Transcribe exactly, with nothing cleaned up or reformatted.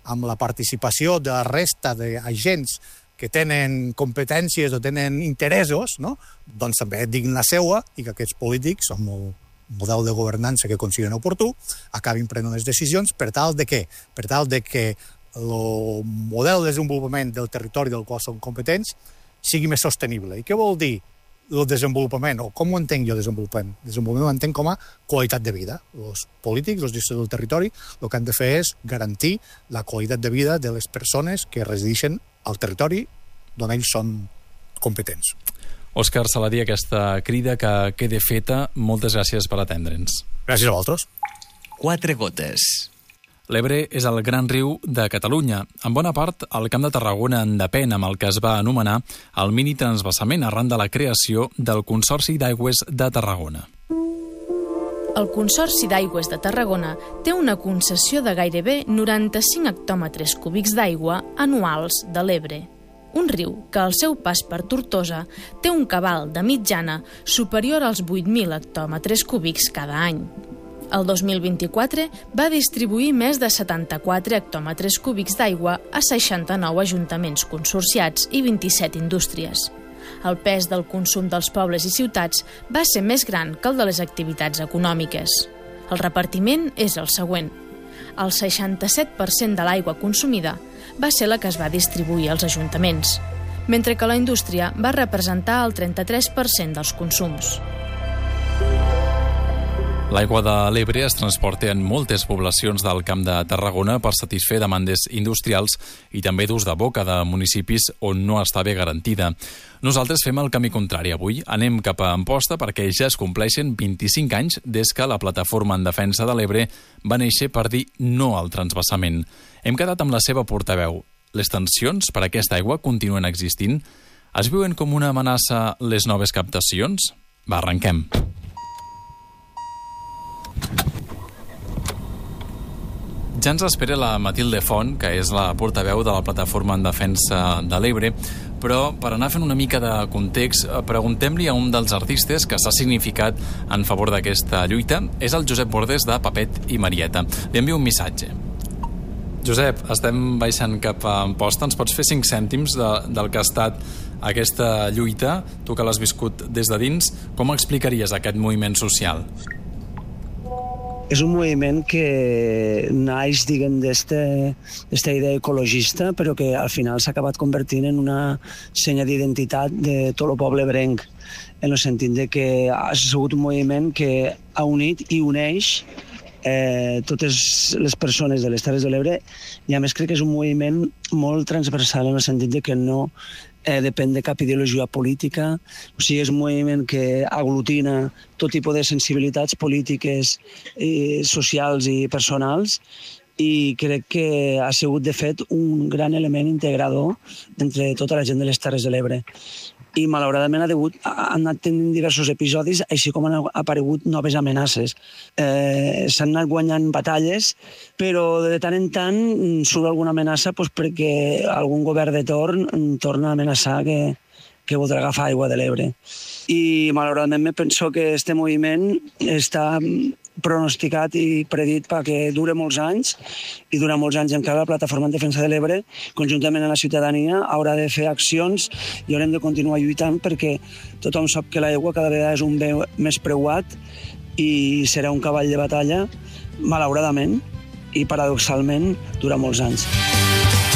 amb la participació de la resta d'agents que tenen competències o tenen interessos, no? Doncs també diguin la seua i que aquests polítics, amb el model de governança que consideren oportú, acabin prenent les decisions per tal de què? Per tal de que el model de desenvolupament del territori del qual són competents sigui més sostenible. I què vol dir el desenvolupament, o com ho entenc jo desenvolupament? Desenvolupament ho entenc com a qualitat de vida. Els polítics, els gestors del territori, el que han de fer és garantir la qualitat de vida de les persones que resideixen al territori d'on ells són competents. Òscar Saladié, aquesta crida que quede feta, moltes gràcies per atendre'ns. Gràcies a vosaltres. Quatre gotes. L'Ebre és el gran riu de Catalunya. En bona part, el Camp de Tarragona en depèn, amb el que es va anomenar el mini-transvasament arran de la creació del Consorci d'Aigües de Tarragona. El Consorci d'Aigües de Tarragona té una concessió de gairebé noranta-cinc hectòmetres cúbics d'aigua anuals de l'Ebre. Un riu que al seu pas per Tortosa té un cabal de mitjana superior als vuit mil hectòmetres cúbics cada any. El dos mil vint-i-quatre va distribuir més de setanta-quatre hectòmetres cúbics d'aigua a seixanta-nou ajuntaments consorciats i vint-i-set indústries. El pes del consum dels pobles i ciutats va ser més gran que el de les activitats econòmiques. El repartiment és el següent. El seixanta-set per cent de l'aigua consumida va ser la que es va distribuir als ajuntaments, mentre que la indústria va representar el trenta-tres per cent dels consums. L'aigua de l'Ebre es transporta en moltes poblacions del Camp de Tarragona per satisfer demandes industrials i també d'ús de boca de municipis on no està bé garantida. Nosaltres fem el camí contrari avui. Anem cap a Amposta perquè ja es compleixen vint-i-cinc anys des que la Plataforma en Defensa de l'Ebre va néixer per dir no al transvasament. Hem quedat amb la seva portaveu. Les tensions per aquesta aigua continuen existint? Es viuen com una amenaça les noves captacions? Va, arrenquem. Ja ens espera la Matilde Font, que és la portaveu de la Plataforma en Defensa de l'Ebre, però per anar fent una mica de context, preguntem-li a un dels artistes que s'ha significat en favor d'aquesta lluita. És el Josep Bordes de Papet i Marieta. Li envio un missatge. Josep, estem baixant cap a Amposta. Ens pots fer cinc cèntims de, del que ha estat aquesta lluita? Tu que l'has viscut des de dins, com explicaries aquest moviment social? És un moviment que naix, diguem, d'esta idea ecologista, però que al final s'ha acabat convertint en una senya d'identitat de tot el poble ebrenc, en el sentit de que ha sigut un moviment que ha unit i uneix eh, totes les persones de les Terres de l'Ebre, i a més crec que és un moviment molt transversal en el sentit de que no Eh, depèn de cap ideologia política, o sigui, és un moviment que aglutina tot tipus de sensibilitats polítiques, i socials i personals, i crec que ha sigut, de fet, un gran element integrador entre tota la gent de les Terres de l'Ebre. I malauradament ha degut, ha anat tenint diversos episodis, així com han aparegut noves amenaces. Eh, S'han anat guanyant batalles, però de tant en tant surt alguna amenaça doncs, perquè algun govern de torn torna a amenaçar que, que voldrà agafar aigua de l'Ebre. I malauradament me penso que este moviment està pronosticat i predit perquè dure molts anys, i durant molts anys encara la Plataforma en Defensa de l'Ebre, conjuntament amb la ciutadania, haurà de fer accions i haurem de continuar lluitant perquè tothom sap que l'aigua cada vegada és un bé més preuat i serà un cavall de batalla, malauradament, i paradoxalment, durant molts anys.